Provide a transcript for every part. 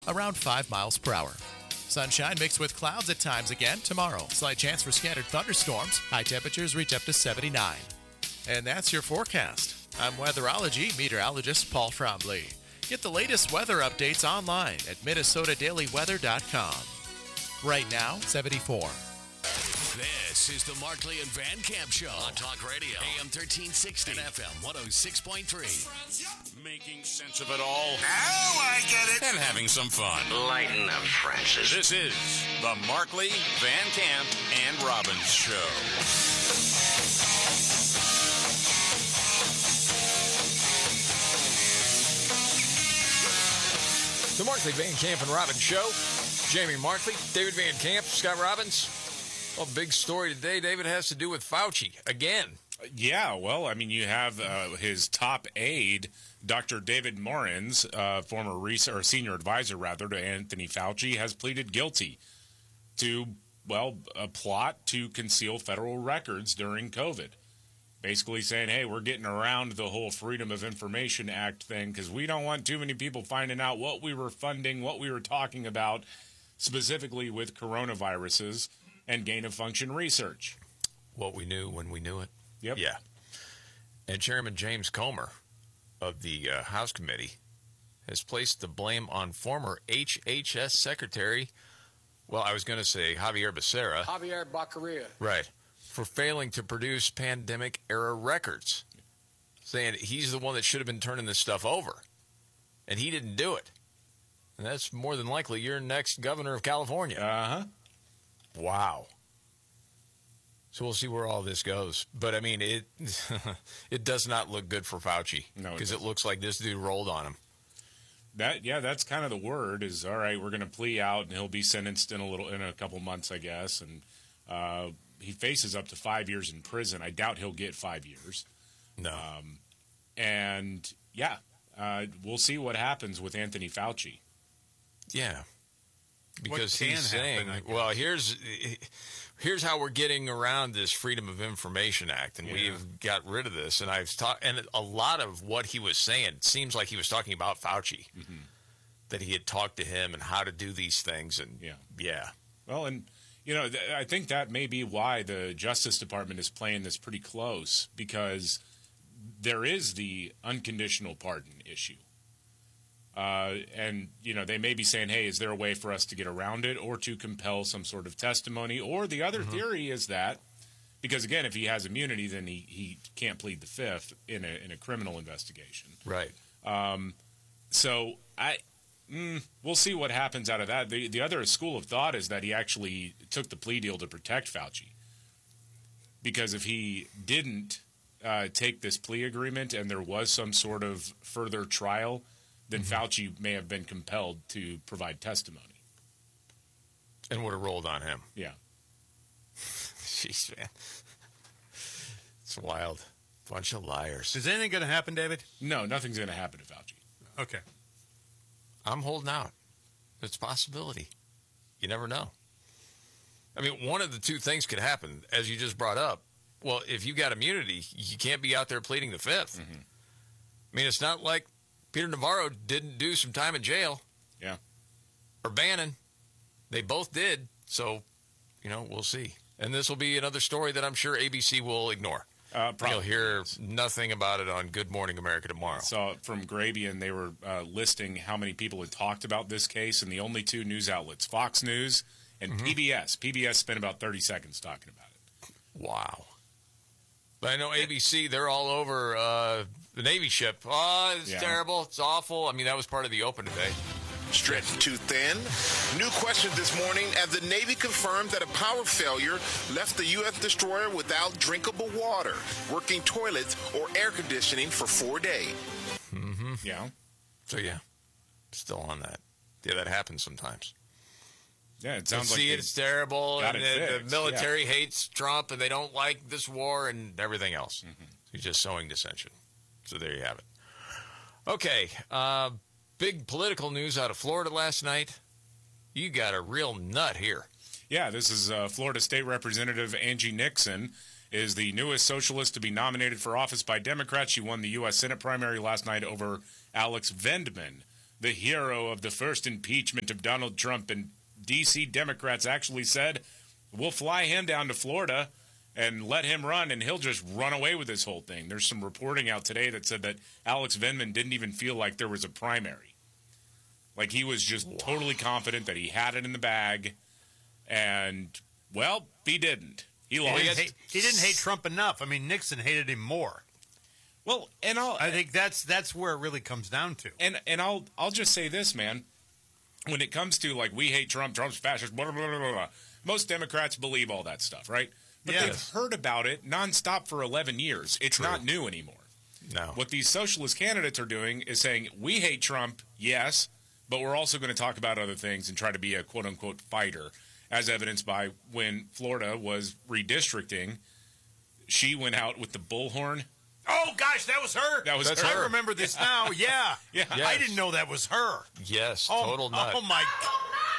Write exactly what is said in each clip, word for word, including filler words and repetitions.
around five miles per hour. Sunshine mixed with clouds at times again tomorrow. Slight chance for scattered thunderstorms. High temperatures reach up to seventy-nine. And that's your forecast. I'm weatherology meteorologist Paul Trombley. Get the latest weather updates online at Minnesota Daily Weather dot com. Right now, seventy-four. This is the Markley and Van Camp Show on Talk Radio, A M thirteen sixty and F M one oh six point three. Making sense of it all. Now I get it. And having some fun. Lighten up, Francis. This is the Markley, Van Camp, and Robbins Show. The Markley, Van Camp, and Robbins Show. Jamie Markley, David Van Camp, Scott Robbins. Well, big story today, David, has to do with Fauci again. Yeah, well, I mean, you have uh, his top aide, Doctor David Morens, uh, former research, or senior advisor, rather, to Anthony Fauci, has pleaded guilty to, well, a plot to conceal federal records during COVID. Basically saying, hey, we're getting around the whole Freedom of Information Act thing because we don't want too many people finding out what we were funding, what we were talking about, specifically with coronaviruses and gain-of-function research. What we knew when we knew it. Yep. Yeah. And Chairman James Comer of the uh, House Committee has placed the blame on former H H S Secretary, well, I was going to say Javier Becerra. Javier Baccaria. Right. For failing to produce pandemic-era records, saying he's the one that should have been turning this stuff over, and he didn't do it. And that's more than likely your next governor of California. Uh-huh. Wow. So we'll see where all this goes. But, I mean, it it does not look good for Fauci. No, because it, it looks like this dude rolled on him. That yeah, that's kind of the word is, all right, we're going to plea out, and he'll be sentenced in a little in a couple months, I guess. And uh, he faces up to five years in prison. I doubt he'll get five years. No. Um, and, yeah, uh, we'll see what happens with Anthony Fauci. Yeah. Because What he's can saying, happen, I guess? well, here's here's how we're getting around this Freedom of Information Act, and Yeah. we've got rid of this. And I've talked, and a lot of what he was saying it seems like he was talking about Fauci, Mm-hmm. that he had talked to him and how to do these things, and Yeah. yeah, Well, and, you know, th- I think that may be why the Justice Department is playing this pretty close, because there is the unconditional pardon issue. Uh, and, you know, they may be saying, hey, is there a way for us to get around it or to compel some sort of testimony? Or the other Mm-hmm. theory is that, because, again, if he has immunity, then he, he can't plead the fifth in a, in a criminal investigation. right. So I, mm, we'll see what happens out of that. The the other school of thought is that he actually took the plea deal to protect Fauci, because if he didn't uh, take this plea agreement and there was some sort of further trial, then Mm-hmm. Fauci may have been compelled to provide testimony. And would have rolled on him. Yeah. Jeez, man, it's wild. Bunch of liars. Is anything going to happen, David? No, nothing's going to happen to Fauci. Okay. I'm holding out. It's a possibility. You never know. I mean, one of the two things could happen, as you just brought up. Well, if you got immunity, you can't be out there pleading the fifth. Mm-hmm. I mean, it's not like Peter Navarro didn't do some time in jail. Yeah. Or Bannon. They both did. So, you know, we'll see. And this will be another story that I'm sure A B C will ignore. Uh, probably. You'll hear nothing about it on Good Morning America tomorrow. Saw from Grabian, they were uh, listing how many people had talked about this case, and the only two news outlets, Fox News and Mm-hmm. P B S. P B S spent about thirty seconds talking about it. Wow. But I know A B C, they're all over uh, the Navy ship. Oh, it's Yeah. terrible. It's awful. I mean, that was part of the open today. Stretched too thin? New question this morning as the Navy confirmed that a power failure left the U S destroyer without drinkable water, working toilets, or air conditioning for four days. Mm-hmm. Yeah. So, yeah, still on that. Yeah, that happens sometimes. Yeah, it They sounds like see they it, it's terrible, got and it the, fixed, the military hates Trump, and they don't like this war and everything else. Mm-hmm. He's just sowing dissension. So there you have it. Okay, uh, big political news out of Florida last night. You got a real nut here. Yeah, this is uh, Florida State Representative Angie Nixon is the newest socialist to be nominated for office by Democrats. She won the U S Senate primary last night over Alex Vendman, the hero of the first impeachment of Donald Trump, and D C Democrats actually said, we'll fly him down to Florida and let him run, and he'll just run away with this whole thing. There's some reporting out today that said that Alex Vindman didn't even feel like there was a primary. Like, he was just wow. totally confident that he had it in the bag, and, well, he didn't. He lost. He, hate, he didn't hate Trump enough. I mean, Nixon hated him more. Well, and I'll, I think that's that's where it really comes down to. And and I'll I'll just say this, man. When it comes to, like, we hate Trump, Trump's fascist, blah, blah, blah, blah, blah, most Democrats believe all that stuff, right? But yes. they've heard about it nonstop for eleven years. It's True. Not new anymore. No. What these socialist candidates are doing is saying, we hate Trump, yes, but we're also going to talk about other things and try to be a quote-unquote fighter, as evidenced by when Florida was redistricting. She went out with the bullhorn. Oh, gosh, that was her. That was That's her. I remember this now. Yeah. yeah. Yes. I didn't know that was her. Yes, oh, total nut. Oh, my God.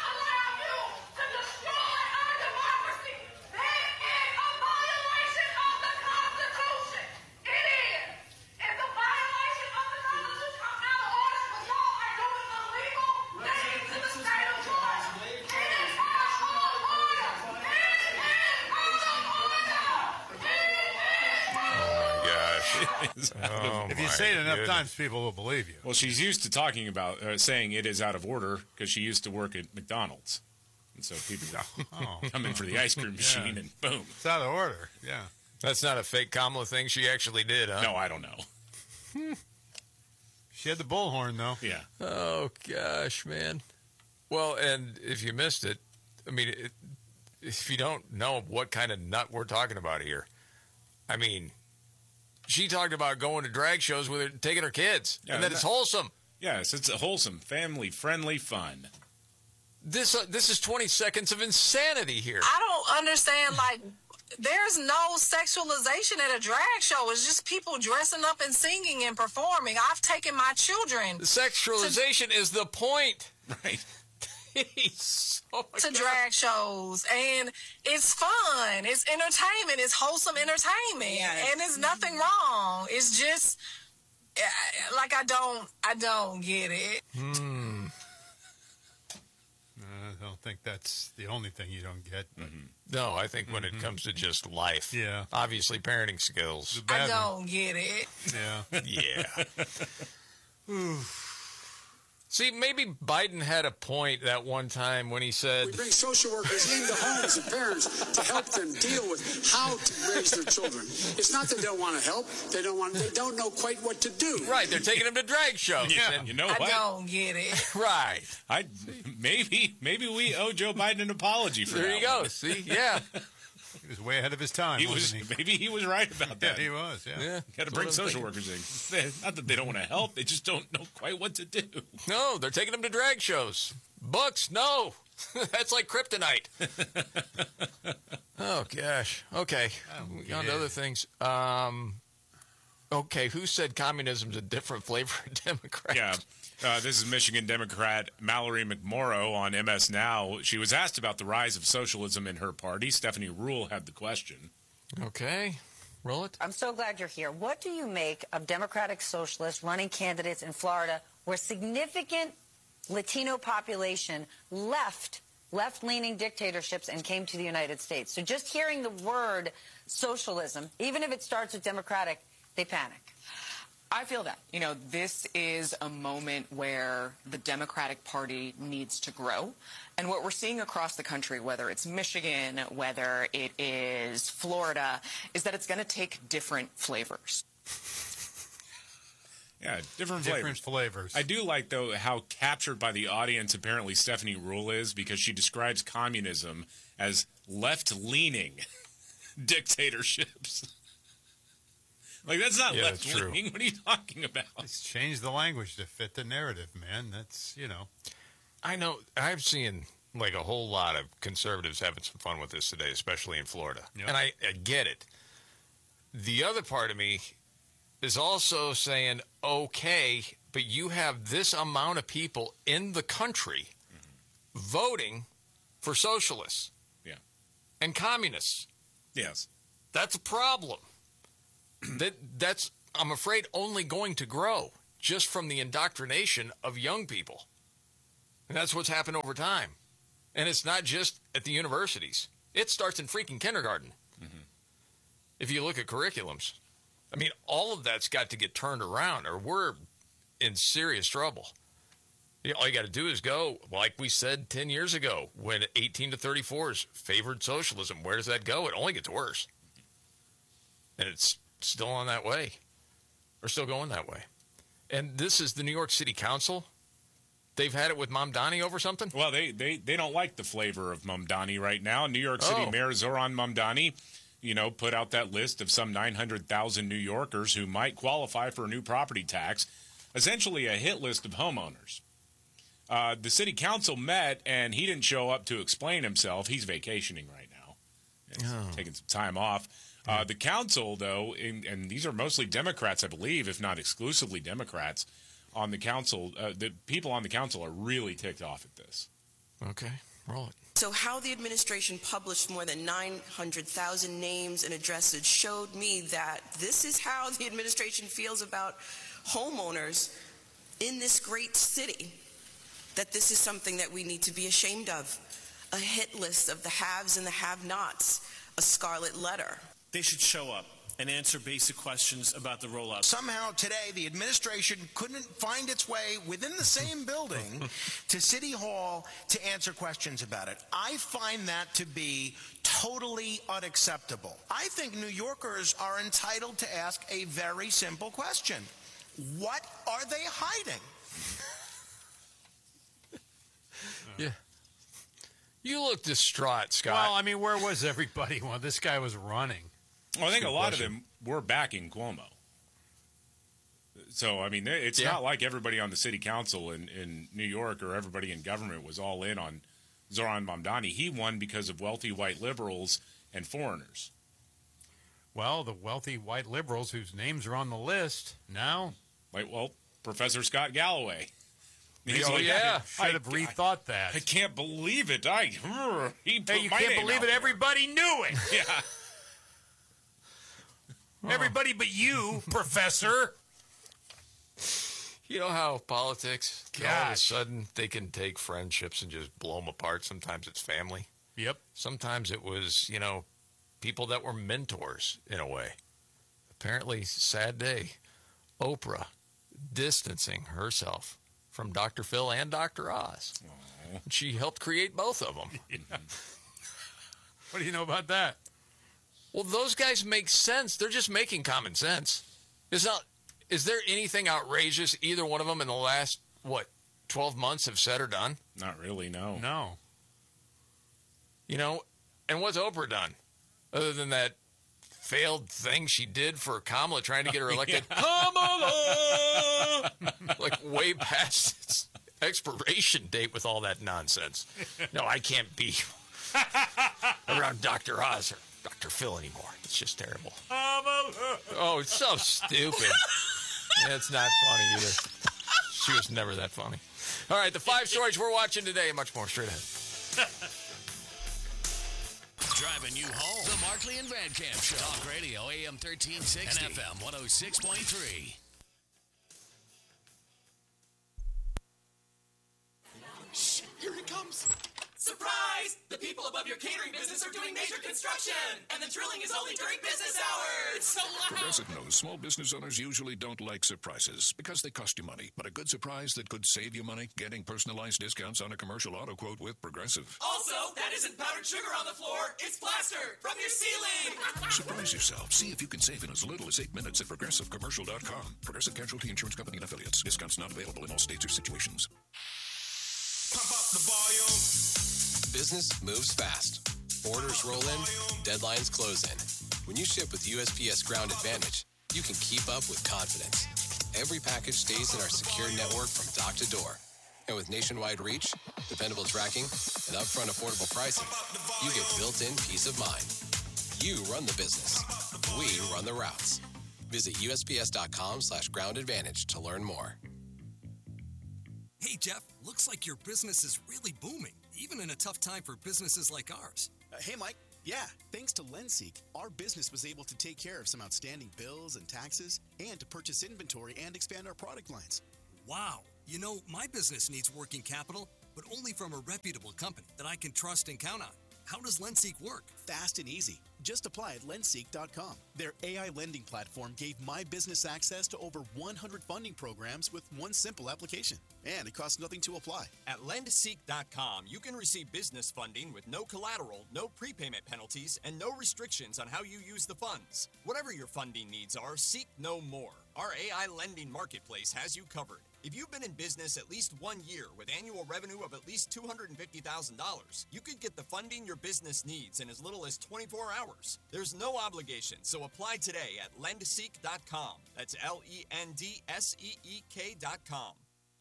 Oh, if you say it enough goodness. times, people will believe you. Well, she's used to talking about uh, saying it is out of order because she used to work at McDonald's. And so people oh. come in for the ice cream machine yeah. and boom. It's out of order, yeah. That's not a fake Kamala thing she actually did, huh? No, I don't know. She had the bullhorn, though. Yeah. Oh, gosh, man. Well, and if you missed it, I mean, it, if you don't know what kind of nut we're talking about here, I mean, she talked about going to drag shows with her, taking her kids, yeah, and that it's wholesome. Yes, it's a wholesome, family-friendly fun. This uh, this is twenty seconds of insanity here. I don't understand, like, there's no sexualization at a drag show. It's just people dressing up and singing and performing. I've taken my children. The sexualization to, is the point. Right. oh to God. drag shows, and it's fun, it's entertainment, it's wholesome entertainment, yes. and there's nothing wrong. It's just like I don't I don't get it. Hmm. I don't think that's the only thing you don't get. But. Mm-hmm. No, I think when mm-hmm. it comes to just life, yeah, obviously parenting skills. I don't one. get it. Yeah, yeah. See, maybe Biden had a point that one time when he said... We bring social workers into homes of parents to help them deal with how to raise their children. It's not that they don't want to help. They don't want. They don't know quite what to do. Right. They're taking them to drag shows. Yeah. And you know what? I don't get it. Right. I maybe maybe we owe Joe Biden an apology for there that. There you go. One. See? Yeah. He was way ahead of his time. He was. He? Maybe he was right about that. Yeah, he was. Yeah. yeah Got to bring social workers in. Not that they don't want to help; they just don't know quite what to do. No, they're taking them to drag shows. Books, no. That's like kryptonite. Oh gosh. Okay. Oh, on to other things. Um. Okay. Who said communism's a different flavor of Democrat? Yeah. Uh, this is Michigan Democrat Mallory McMorrow on M S Now. She was asked about the rise of socialism in her party. Stephanie Ruhle had the question. Okay. Roll it. I'm so glad you're here. What do you make of Democratic socialists running candidates in Florida where significant Latino population left left-leaning dictatorships and came to the United States? So just hearing the word socialism, even if it starts with Democratic, they panic. I feel that. You know, this is a moment where the Democratic Party needs to grow. And what we're seeing across the country, whether it's Michigan, whether it is Florida, is that it's going to take different flavors. Yeah, different flavors. Different flavors. I do like, though, how captured by the audience apparently Stephanie Ruhle is, because she describes communism as left-leaning dictatorships. Like, that's not yeah, left-leaning. What are you talking about? Let's change the language to fit the narrative, man. That's, you know. I know. I've seen, like, a whole lot of conservatives having some fun with this today, especially in Florida. Yep. And I, I get it. The other part of me is also saying, okay, but you have this amount of people in the country mm-hmm. voting for socialists yeah. and communists. Yes. That's a problem. that That's, I'm afraid, only going to grow. just from the indoctrination of young people. And that's what's happened over time. And it's not just at the universities. It starts in freaking kindergarten. Mm-hmm. If you look at curriculums, I mean, all of that's got to get turned around or we're in serious trouble. You know, all you got to do is go, like we said ten years ago, when eighteen to thirty-fours favored socialism. Where does that go? It only gets worse. And it's still on that way. Or still going that way. And this is the New York City Council. They've had it with Mamdani over something? Well, they, they, they don't like the flavor of Mamdani right now. New York City Oh. Mayor Zoran Mamdani, you know, put out that list of some nine hundred thousand New Yorkers who might qualify for a new property tax, essentially a hit list of homeowners. Uh, the city council met, and he didn't show up to explain himself. He's vacationing right now. He's Oh. taking some time off. Uh, the council, though, in, and these are mostly Democrats, I believe, if not exclusively Democrats, on the council, uh, the people on the council are really ticked off at this. Okay, roll it. So how the administration published more than nine hundred thousand names and addresses showed me that this is how the administration feels about homeowners in this great city, that this is something that we need to be ashamed of. A hit list of the haves and the have-nots, a scarlet letter. They should show up and answer basic questions about the rollout. Somehow today, the administration couldn't find its way within the same building to City Hall to answer questions about it. I find that to be totally unacceptable. I think New Yorkers are entitled to ask a very simple question. What are they hiding? Yeah. You look distraught, Scott. Well, I mean, where was everybody while this guy was running? Well, I think Good a lot question. of them were backing Cuomo. So, I mean, it's Yeah. not like everybody on the city council in, in New York or everybody in government was all in on Zoran Mamdani. He won because of wealthy white liberals and foreigners. Well, the wealthy white liberals whose names are on the list now. Like, well, Professor Scott Galloway. He's Oh, like, yeah. I- Should have I- rethought that. I can't believe it. I, he put Hey, you my can't name believe out it. there. Everybody knew it. Yeah. Everybody but you, Professor. You know how politics, all of a Gosh. sudden, they can take friendships and just blow them apart. Sometimes it's family. Yep. Sometimes it was, you know, people that were mentors in a way. Apparently, sad day. Oprah distancing herself from Doctor Phil and Doctor Oz. And she helped create both of them. Yeah. What do you know about that? Well, those guys make sense. They're just making common sense. It's not. Is there anything outrageous either one of them in the last, what, twelve months have said or done? Not really, no. No. You know, and what's Oprah done? Other than that failed thing she did for Kamala trying to get her elected. Kamala! Like way past its expiration date with all that nonsense. No, I can't be around Doctor Oz or Doctor Phil anymore. It's just terrible. Oh, it's so stupid. Yeah, it's not funny either. She was never that funny. All right, the five stories we're watching today and much more straight ahead. Driving you home. The Markley and Van Camp Show. Talk Radio, A M thirteen sixty. And F M one oh six point three. Shh, here he comes. Surprise! The people above your catering business are doing major construction, and the drilling is only during business hours. So loud. Progressive knows small business owners usually don't like surprises because they cost you money. But a good surprise that could save you money, getting personalized discounts on a commercial auto quote with Progressive. Also, that isn't powdered sugar on the floor. It's plaster from your ceiling. Surprise yourself. See if you can save in as little as eight minutes at progressive commercial dot com. Progressive Casualty Insurance Company and Affiliates. Discounts not available in all states or situations. Pump up the volume. Business moves fast. Orders roll in, deadlines close in. When you ship with U S P S Ground Advantage, you can keep up with confidence. Every package stays in our secure network from dock to door. And with nationwide reach, dependable tracking, and upfront affordable pricing, you get built-in peace of mind. You run the business. We run the routes. Visit U S P S dot com slash ground advantage to learn more. Hey, Jeff, looks like your business is really booming, even in a tough time for businesses like ours. Uh, hey, Mike, Yeah, thanks to LendSeek, our business was able to take care of some outstanding bills and taxes and to purchase inventory and expand our product lines. Wow. You know, my business needs working capital, but only from a reputable company that I can trust and count on. How does LendSeek work? Fast and easy. Just apply at lendseek dot com. Their A I lending platform gave my business access to over one hundred funding programs with one simple application. And it costs nothing to apply. At lendseek dot com, you can receive business funding with no collateral, no prepayment penalties, and no restrictions on how you use the funds. Whatever your funding needs are, seek no more. Our A I lending marketplace has you covered. If you've been in business at least one year with annual revenue of at least two hundred fifty thousand dollars, you could get the funding your business needs in as little as twenty-four hours. There's no obligation, so apply today at lendseek dot com. That's L E N D S E E K dot com.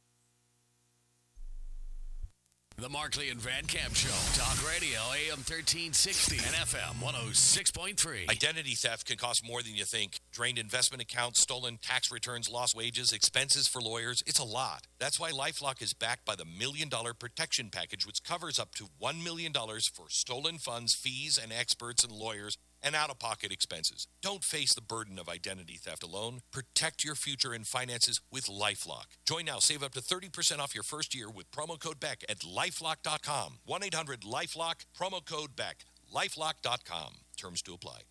The Markley and Van Camp Show. Talk Radio, A M thirteen sixty and F M one oh six point three. Identity theft can cost more than you think. Drained investment accounts, stolen tax returns, lost wages, expenses for lawyers. It's a lot. That's why LifeLock is backed by the Million Dollar Protection Package, which covers up to one million dollars for stolen funds, fees, and experts and lawyers, and out-of-pocket expenses. Don't face the burden of identity theft alone. Protect your future and finances with LifeLock. Join now. Save up to thirty percent off your first year with promo code Beck at lifelock dot com. one eight hundred LifeLock, promo code Beck. lifelock dot com. Terms to apply.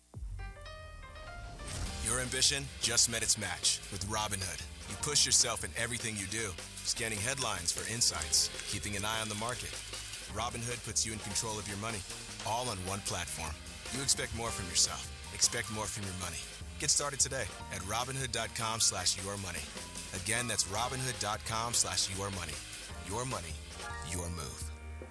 Your ambition just met its match with Robinhood. You push yourself in everything you do, scanning headlines for insights, keeping an eye on the market. Robinhood puts you in control of your money, all on one platform. You expect more from yourself. Expect more from your money. Get started today at Robinhood dot com slash your money. Again, that's Robinhood dot com slash your money. Your money, your move.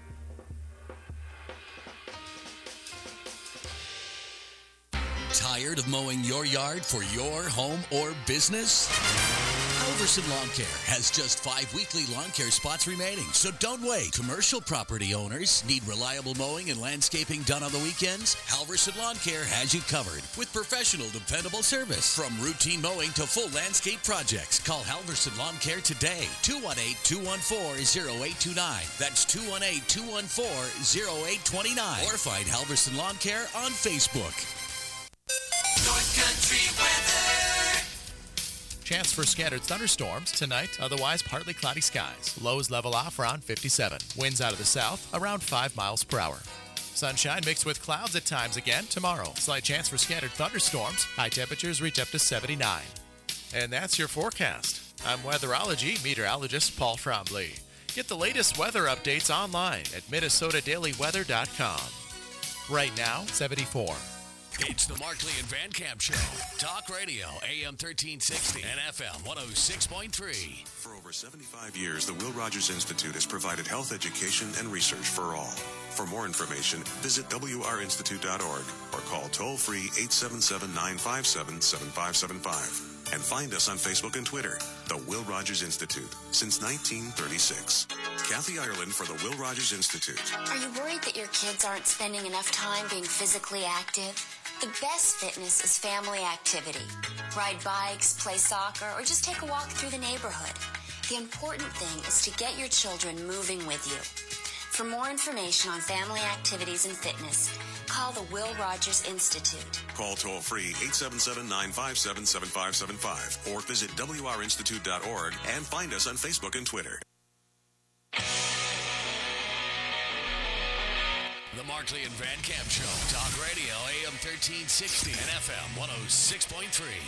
Tired of mowing your yard for your home or business? Halverson Lawn Care has just five weekly lawn care spots remaining, so don't wait. Commercial property owners need reliable mowing and landscaping done on the weekends? Halverson Lawn Care has you covered with professional, dependable service. From routine mowing to full landscape projects, call Halverson Lawn Care today. two one eight, two one four, zero eight two nine. That's two one eight, two one four, zero eight two nine. Or find Halverson Lawn Care on Facebook. North Country weather. Chance for scattered thunderstorms tonight, otherwise partly cloudy skies. Lows level off around fifty-seven. Winds out of the south around five miles per hour. Sunshine mixed with clouds at times again tomorrow. Slight chance for scattered thunderstorms. High temperatures reach up to seventy-nine. And that's your forecast. I'm weatherology meteorologist Paul Trombley. Get the latest weather updates online at minnesota daily weather dot com. Right now, seventy-four. It's the Markley and Van Camp Show. Talk Radio, A M thirteen sixty and F M one oh six point three. For over seventy-five years, the Will Rogers Institute has provided health education and research for all. For more information, visit W R institute dot org or call toll-free eight seven seven, nine five seven, seven five seven five. And find us on Facebook and Twitter, the Will Rogers Institute, since nineteen thirty-six. Kathy Ireland for the Will Rogers Institute. Are you worried that your kids aren't spending enough time being physically active? The best fitness is family activity. Ride bikes, play soccer, or just take a walk through the neighborhood. The important thing is to get your children moving with you. For more information on family activities and fitness, call the Will Rogers Institute. Call toll-free eight seven seven, nine five seven, seven five seven five or visit W R institute dot org and find us on Facebook and Twitter. The Markley and Van Camp Show. Talk Radio, A M thirteen sixty and F M one oh six point three.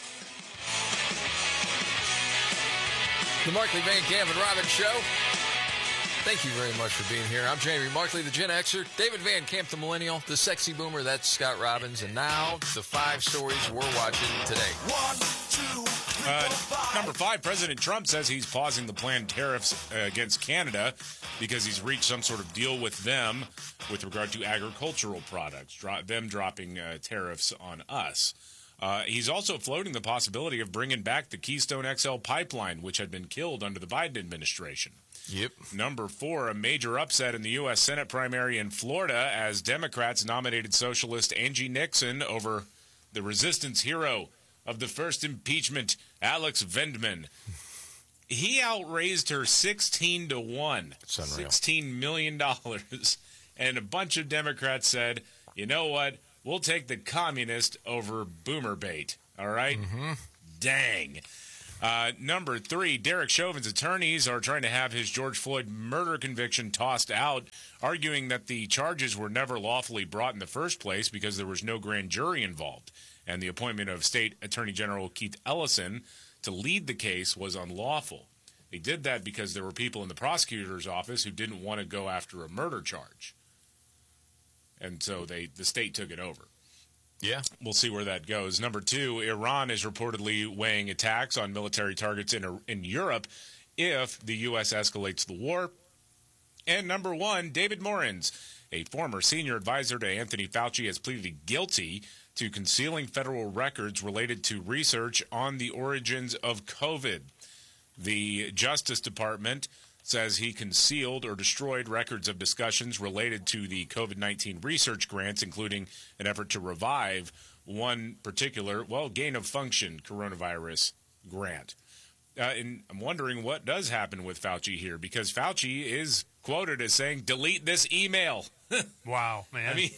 The Markley, Van Camp, and Robbins Show. Thank you very much for being here. I'm Jamie Markley, the Gen Xer. David Van Camp, the Millennial. The Sexy Boomer, that's Scott Robbins. And now, the five stories we're watching today. One, two, three, uh, number five, President Trump says he's pausing the planned tariffs uh, against Canada because he's reached some sort of deal with them with regard to agricultural products, dro- them dropping uh, tariffs on us. Uh, he's also floating the possibility of bringing back the Keystone X L pipeline, which had been killed under the Biden administration. Yep. Number four, a major upset in the U S Senate primary in Florida as Democrats nominated socialist Angie Nixon over the resistance hero of the first impeachment, Alex Vendman. He outraised her sixteen to one. That's unreal. sixteen million dollars. And a bunch of Democrats said, you know what? We'll take the communist over boomer bait. All right? Mm-hmm. Dang. Uh, number three, Derek Chauvin's attorneys are trying to have his George Floyd murder conviction tossed out, arguing that the charges were never lawfully brought in the first place because there was no grand jury involved, and the appointment of State Attorney General Keith Ellison to lead the case was unlawful. They did that because there were people in the prosecutor's office who didn't want to go after a murder charge, and so they the state took it over. Yeah. We'll see where that goes. Number two, Iran is reportedly weighing attacks on military targets in, in Europe if the U S escalates the war. And number one, David Morins, a former senior advisor to Anthony Fauci, has pleaded guilty to concealing federal records related to research on the origins of COVID. The Justice Department says he concealed or destroyed records of discussions related to the COVID nineteen research grants, including an effort to revive one particular, well, gain-of-function coronavirus grant. Uh, and I'm wondering what does happen with Fauci here, because Fauci is quoted as saying, delete this email. Wow, man. I mean,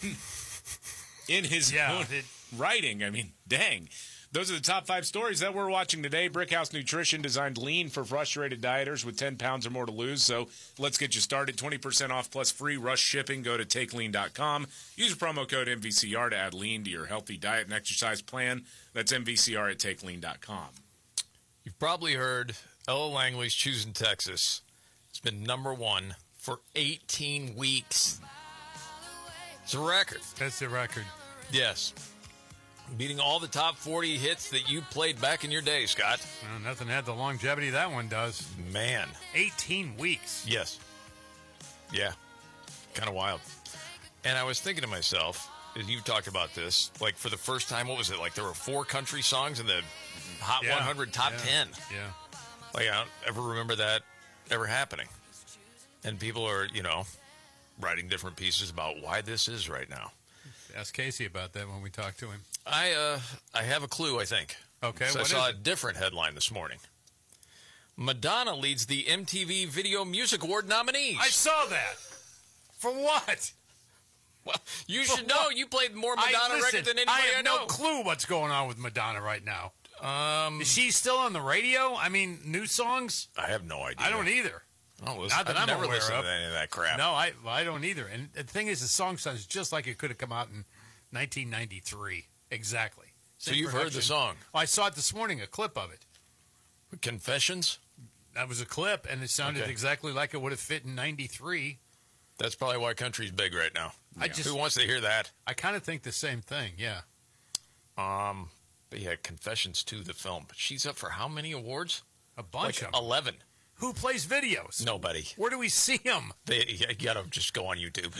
in his yeah, own it, writing, I mean, dang. Those are the top five stories that we're watching today. Brickhouse Nutrition designed lean for frustrated dieters with ten pounds or more to lose. So let's get you started. twenty percent off plus free rush shipping. Go to take lean dot com. Use promo code M V C R to add lean to your healthy diet and exercise plan. That's M V C R at take lean dot com. You've probably heard Ella Langley's Choosing Texas. It's been number one for eighteen weeks. It's a record. That's the record. Yes. Beating all the top forty hits that you played back in your day, Scott. Well, nothing had the longevity that one does. Man. eighteen weeks. Yes. Yeah. Kind of wild. And I was thinking to myself, as you talked about this, like for the first time, what was it? Like there were four country songs in the Hot Yeah. one hundred Top Yeah. ten. Yeah. Like I don't ever remember that ever happening. And people are, you know, writing different pieces about why this is right now. Ask Casey about that when we talk to him. I uh, I have a clue, I think. Okay, So I what saw is a it? different headline this morning. Madonna leads the M T V Video Music Award nominees. I saw that. For what? Well, you should know. You played more Madonna I, listen, records than anybody I I, have know. no clue what's going on with Madonna right now. Um, Is she still on the radio? I mean, new songs? I have no idea. I don't either. I don't listen, Not that I've I'm never aware listened of. to any of that crap. No, I well, I don't either. And the thing is, the song sounds just like it could have come out in nineteen ninety-three. Exactly. So Same you've heard the production. song? Well, I saw it this morning, a clip of it. Confessions? That was a clip, and it sounded Okay. exactly like it would have fit in ninety-three. That's probably why country's big right now. I just- Who wants to hear that? I kind of think the same thing, yeah. Um, but yeah, Confessions two, the film. But she's up for how many awards? A bunch like of them. eleven. Who plays videos? Nobody. Where do we see them? They, you gotta just go on YouTube.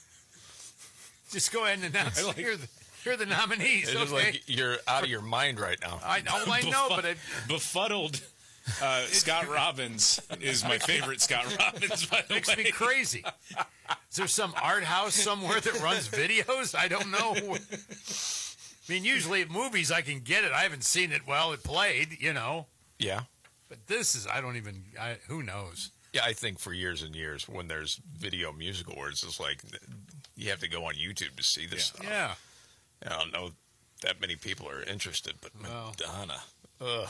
Just go ahead and announce. I like- here, are the, here are the nominees. It's just okay. like you're out of your mind right now. I know, I know, but I, Befuddled uh, Scott Robbins is my favorite Scott Robbins, by the makes way. me crazy. Is there some art house somewhere that runs videos? I don't know. I mean, usually at movies I can get it. I haven't seen it. Well, it played, you know. Yeah. But this is, I don't even, I, who knows? Yeah, I think for years and years, when there's video music awards, it's like you have to go on YouTube to see this stuff. Yeah. I don't know that many people are interested, but Well. Madonna, ugh.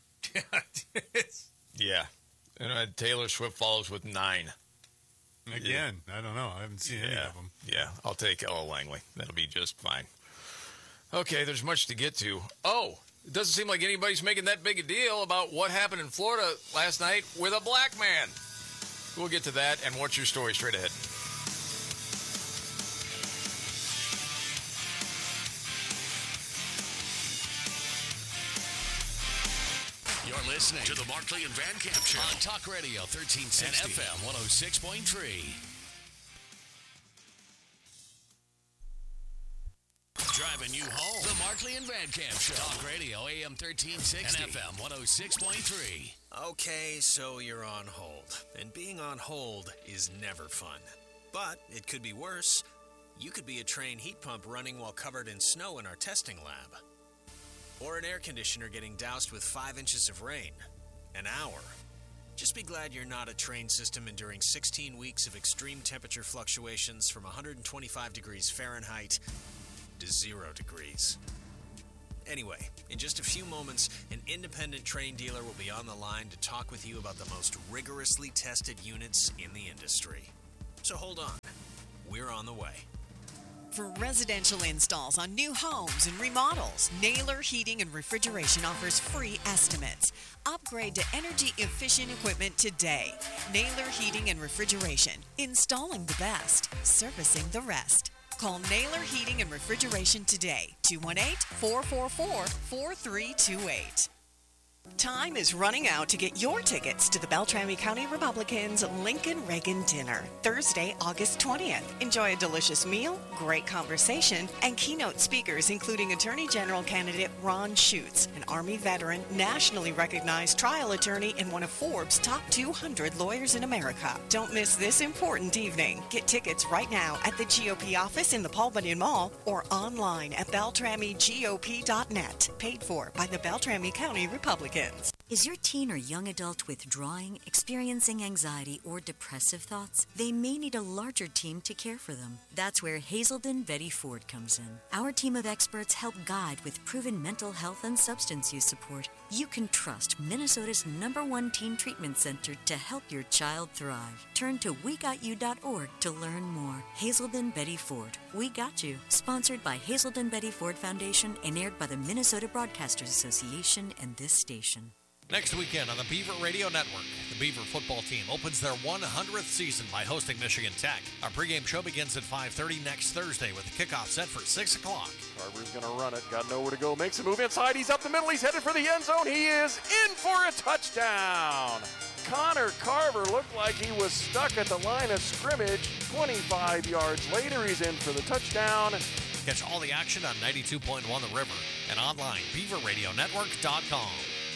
Yeah. And uh, Taylor Swift follows with nine. Again, I don't know. I haven't seen any Yeah. of them. Yeah, I'll take Ella Langley. That'll be just fine. Okay, there's much to get to. Oh, it doesn't seem like anybody's making that big a deal about what happened in Florida last night with a black man. We'll get to that and what's your story straight ahead. You're listening to the Markley and Van Camp Show on Talk Radio thirteen sixty and F M one oh six point three. Driving you home. The Markley and Van Camp Show. Talk Radio A M thirteen sixty and F M one oh six point three. Okay, so you're on hold. And being on hold is never fun. But it could be worse. You could be a train heat pump running while covered in snow in our testing lab. Or an air conditioner getting doused with five inches of rain. An hour. Just be glad you're not a train system enduring sixteen weeks of extreme temperature fluctuations from one hundred twenty-five degrees Fahrenheit to zero degrees. Anyway, in just a few moments, an independent train dealer will be on the line to talk with you about the most rigorously tested units in the industry. So hold on. We're on the way. For residential installs on new homes and remodels, Naylor Heating and Refrigeration offers free estimates. Upgrade to energy-efficient equipment today. Naylor Heating and Refrigeration. Installing the best, servicing the rest. Call Naylor Heating and Refrigeration today, two one eight, four four four, four three two eight. Time is running out to get your tickets to the Beltrami County Republicans Lincoln Reagan Dinner, Thursday, August twentieth. Enjoy a delicious meal, great conversation, and keynote speakers including Attorney General candidate Ron Schutz, an Army veteran, nationally recognized trial attorney, and one of Forbes' top two hundred lawyers in America. Don't miss this important evening. Get tickets right now at the G O P office in the Paul Bunyan Mall or online at beltrami G O P dot net. Paid for by the Beltrami County Republicans. Is your teen or young adult withdrawing, experiencing anxiety, or depressive thoughts? They may need a larger team to care for them. That's where Hazelden Betty Ford comes in. Our team of experts help guide with proven mental health and substance use support. You can trust Minnesota's number one teen treatment center to help your child thrive. Turn to we got you dot org to learn more. Hazelden Betty Ford. We Got You. Sponsored by Hazelden Betty Ford Foundation and aired by the Minnesota Broadcasters Association and this station. Next weekend on the Beaver Radio Network, the Beaver football team opens their one hundredth season by hosting Michigan Tech. Our pregame show begins at five thirty next Thursday with the kickoff set for six o'clock. Carver's going to run it. Got nowhere to go. Makes a move inside. He's up the middle. He's headed for the end zone. He is in for a touchdown. Connor Carver looked like he was stuck at the line of scrimmage. twenty-five yards later, he's in for the touchdown. Catch all the action on ninety-two point one The River and online, beaver radio network dot com.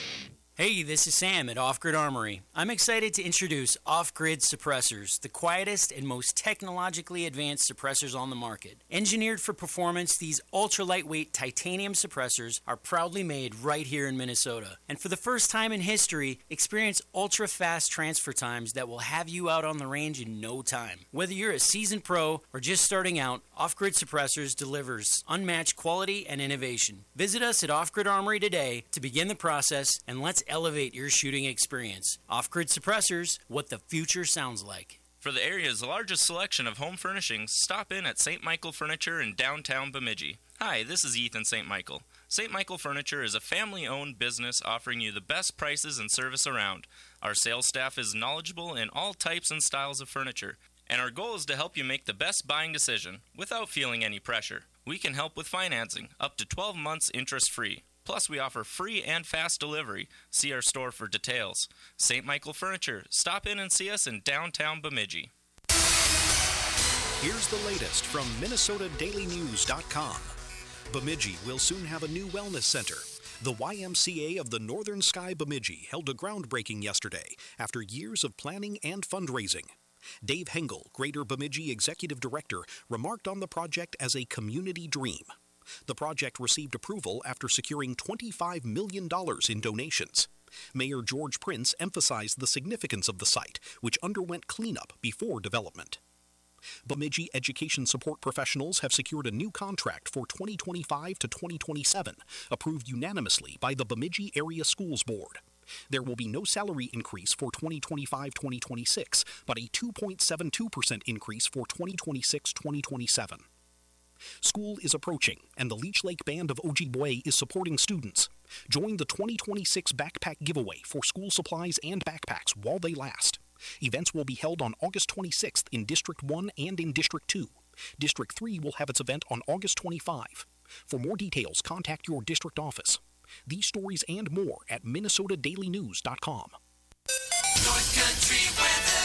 Hey, this is Sam at Off Grid Armory. I'm excited to introduce Off Grid Suppressors, the quietest and most technologically advanced suppressors on the market. Engineered for performance, these ultra-lightweight titanium suppressors are proudly made right here in Minnesota. And for the first time in history, experience ultra-fast transfer times that will have you out on the range in no time. Whether you're a seasoned pro or just starting out, Off Grid Suppressors delivers unmatched quality and innovation. Visit us at Off Grid Armory today to begin the process, and let's elevate your shooting experience. Off-Grid Suppressors, what the future sounds like. For the area's largest selection of home furnishings, stop in at Saint Michael Furniture in downtown Bemidji. Hi, this is Ethan Saint Michael. Saint Michael Furniture is a family-owned business offering you the best prices and service around. Our sales staff is knowledgeable in all types and styles of furniture, and our goal is to help you make the best buying decision without feeling any pressure. We can help with financing, up to twelve months interest-free. Plus, we offer free and fast delivery. See our store for details. Saint Michael Furniture. Stop in and see us in downtown Bemidji. Here's the latest from Minnesota Daily News dot com. Bemidji will soon have a new wellness center. The Y M C A of the Northern Sky Bemidji held a groundbreaking yesterday after years of planning and fundraising. Dave Hengel, Greater Bemidji Executive Director, remarked on the project as a community dream. The project received approval after securing twenty-five million dollars in donations. Mayor George Prince emphasized the significance of the site, which underwent cleanup before development. Bemidji education support professionals have secured a new contract for twenty twenty-five to twenty twenty-seven, approved unanimously by the Bemidji Area Schools Board. There will be no salary increase for twenty twenty-five to twenty twenty-six, but a two point seven two percent increase for twenty twenty-six to twenty twenty-seven. School is approaching, and the Leech Lake Band of Ojibwe is supporting students. Join the twenty twenty-six backpack giveaway for school supplies and backpacks while they last. Events will be held on August twenty-sixth in District one and in District two. District three will have its event on August twenty-fifth. For more details, contact your district office. These stories and more at Minnesota Daily News dot com. North Country weather.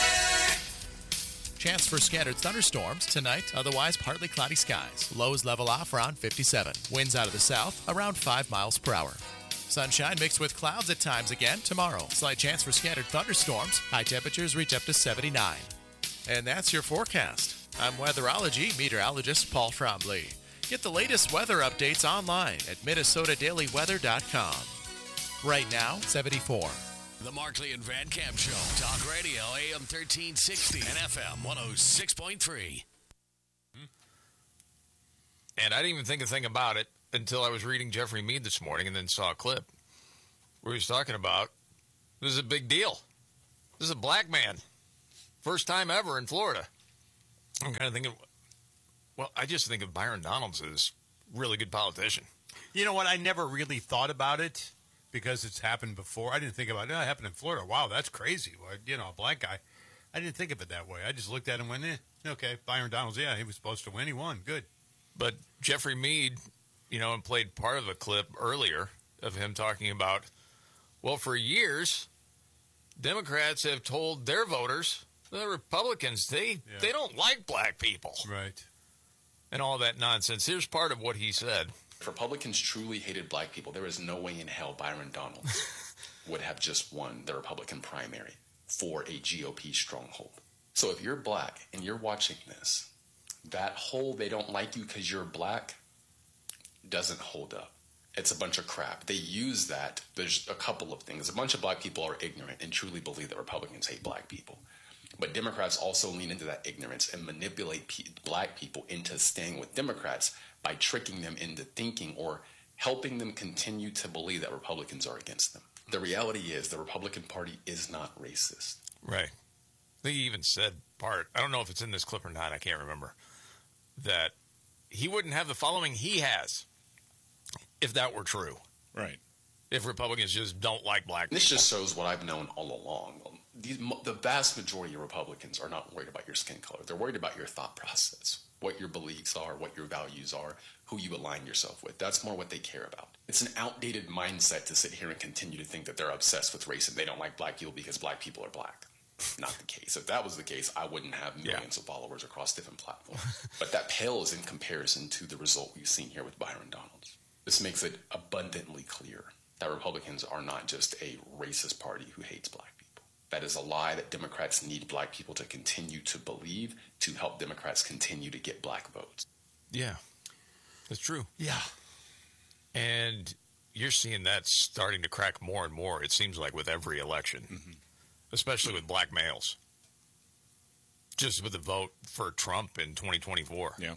Chance for scattered thunderstorms tonight, otherwise partly cloudy skies. Lows level off around fifty-seven. Winds out of the south around five miles per hour. Sunshine mixed with clouds at times again tomorrow. Slight chance for scattered thunderstorms. High temperatures reach up to seventy-nine. And that's your forecast. I'm weatherology meteorologist Paul Trombley. Get the latest weather updates online at Minnesota Daily Weather dot com. Right now, seventy-four. The Markley and Van Camp Show. Talk Radio, A M thirteen sixty and F M one oh six point three. And I didn't even think a thing about it until I was reading Jeffrey Mead this morning and then saw a clip where he was talking about this is a big deal. This is a black man. First time ever in Florida. I'm kind of thinking, well, I just think of Byron Donalds as a really good politician. You know what? I never really thought about it because it's happened before. I didn't think about it. Oh, it happened in Florida. Wow, that's crazy. Well, you know, a black guy. I didn't think of it that way. I just looked at him and went, eh, okay, Byron Donalds, yeah, he was supposed to win. He won. Good. But Jeffrey Mead, you know, and played part of a clip earlier of him talking about, well, for years, Democrats have told their voters, the Republicans, they, yeah. they don't like black people. Right. And all that nonsense. Here's part of what he said. If Republicans truly hated black people, there is no way in hell Byron Donalds would have just won the Republican primary for a G O P stronghold. So if you're black and you're watching this, that whole they don't like you because you're black doesn't hold up. It's a bunch of crap. They use that. There's a couple of things. A bunch of black people are ignorant and truly believe that Republicans hate black people. But Democrats also lean into that ignorance and manipulate pe- black people into staying with Democrats by tricking them into thinking or helping them continue to believe that Republicans are against them. The reality is the Republican Party is not racist. Right. They even said part, I don't know if it's in this clip or not, I can't remember, that he wouldn't have the following he has if that were true. Right. If Republicans just don't like black this people. This just shows what I've known all along. These, the vast majority of Republicans are not worried about your skin color. They're worried about your thought process, what your beliefs are, what your values are, who you align yourself with. That's more what they care about. It's an outdated mindset to sit here and continue to think that they're obsessed with race and they don't like black people because black people are black. Not the case. If that was the case, I wouldn't have millions yeah. of followers across different platforms. But that pales in comparison to the result we've seen here with Byron Donalds. This makes it abundantly clear that Republicans are not just a racist party who hates black people. That is a lie that Democrats need black people to continue to believe to help Democrats continue to get black votes. Yeah, that's true. Yeah. And you're seeing that starting to crack more and more, it seems like, with every election, mm-hmm. especially with black males. Just with the vote for Trump in twenty twenty-four. Yeah.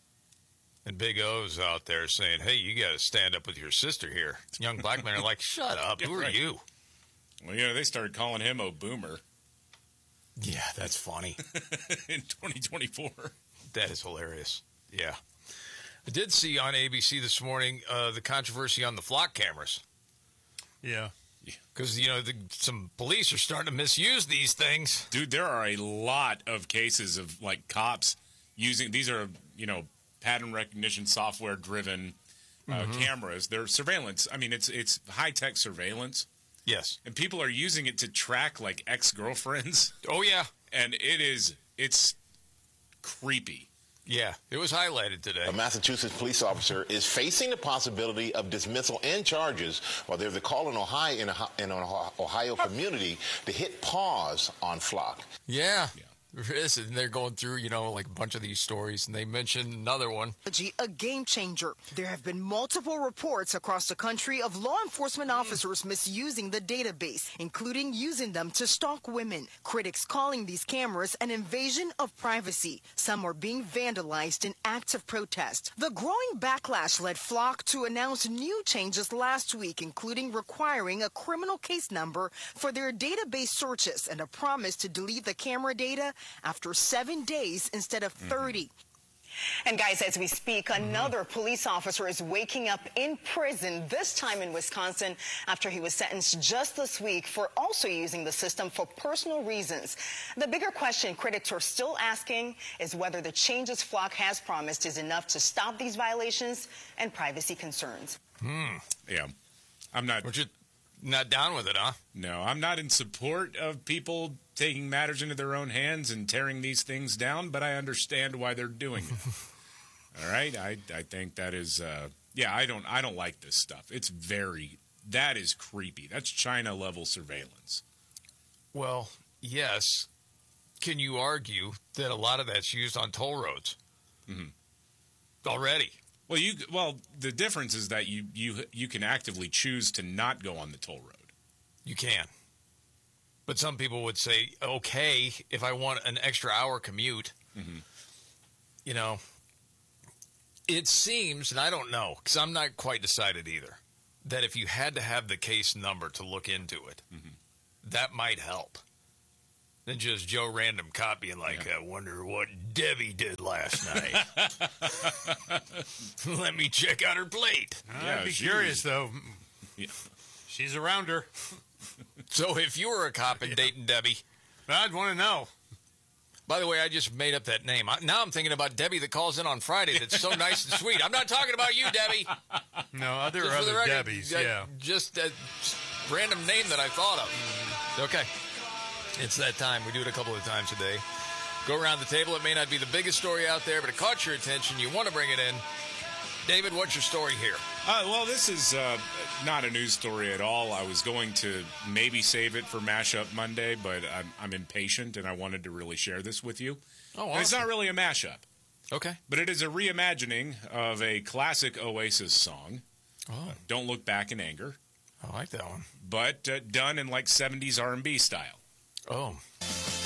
And Big O's out there saying, hey, you got to stand up with your sister here. Young black men are like, shut up. Who are right. you? Well, yeah, they started calling him a boomer. Yeah, that's funny. In twenty twenty-four. That is hilarious. Yeah. I did see on A B C this morning uh, the controversy on the flock cameras. Yeah. Because, you know, the, some police are starting to misuse these things. Dude, there are a lot of cases of, like, cops using – these are, you know, pattern recognition software-driven uh, mm-hmm. cameras. They're surveillance. I mean, it's it's high-tech surveillance. Yes. And people are using it to track, like, ex-girlfriends. Oh, yeah. And it is – it's creepy. Yeah, it was highlighted today. A Massachusetts police officer is facing the possibility of dismissal and charges while there's a call in Ohio in, a, in an Ohio community to hit pause on flock. Yeah. yeah. There is, and they're going through, you know, like a bunch of these stories, and they mentioned another one. A game changer. There have been multiple reports across the country of law enforcement officers misusing the database, including using them to stalk women. Critics calling these cameras an invasion of privacy. Some are being vandalized in acts of protest. The growing backlash led Flock to announce new changes last week, including requiring a criminal case number for their database searches and a promise to delete the camera data after seven days instead of thirty. Mm-hmm. And guys, as we speak, another mm-hmm. police officer is waking up in prison, this time in Wisconsin, after he was sentenced just this week for also using the system for personal reasons. The bigger question critics are still asking is whether the changes Flock has promised is enough to stop these violations and privacy concerns. Hmm. Yeah. I'm not... We're just not down with it, huh? No, I'm not in support of people taking matters into their own hands and tearing these things down, but I understand why they're doing it. All right, I I think that is, uh, yeah, I don't I don't like this stuff. It's very, that is creepy. That's China level surveillance. Well, yes. Can you argue that a lot of that's used on toll roads mm-hmm. already? Well, you well the difference is that you you you can actively choose to not go on the toll road. You can. But some people would say, okay, if I want an extra hour commute, mm-hmm. you know, it seems, and I don't know, because I'm not quite decided either, that if you had to have the case number to look into it, mm-hmm. that might help. Than just Joe Random cop being like, yeah. I wonder what Debbie did last night. Let me check out her plate. Yeah, I'd be curious, though. Yeah. She's around her. So if you were a cop and yeah. dating Debbie, I'd want to know. By the way, I just made up that name. I, now I'm thinking about Debbie that calls in on Friday. That's so nice and sweet. I'm not talking about you, Debbie. No, other just other record, Debbies. Uh, yeah, just a random name that I thought of. Okay, it's that time. We do it a couple of times a day. Go around the table. It may not be the biggest story out there, but it caught your attention. You want to bring it in. David, what's your story here? Uh, well, this is uh, not a news story at all. I was going to maybe save it for Mashup Monday, but I'm, I'm impatient, and I wanted to really share this with you. Oh, awesome. And it's not really a mashup. Okay. But it is a reimagining of a classic Oasis song, oh. Don't Look Back in Anger. I like that one. But uh, done in like seventies R and B style. Oh.